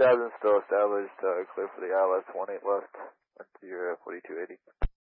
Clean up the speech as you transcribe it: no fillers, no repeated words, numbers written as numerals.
Cabin's still established, clear for the ILS 18 left, into your 4280.